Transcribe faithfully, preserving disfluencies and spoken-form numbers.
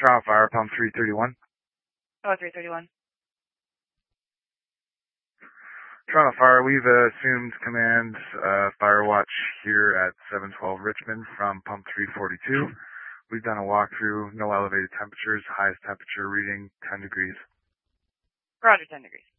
Toronto Fire, pump three thirty-one. Oh, three thirty-one. Toronto Fire, we've uh, assumed command uh, fire watch here at seven twelve Richmond from pump three forty-two. We've done a walkthrough, no elevated temperatures, highest temperature reading ten degrees. Roger, ten degrees.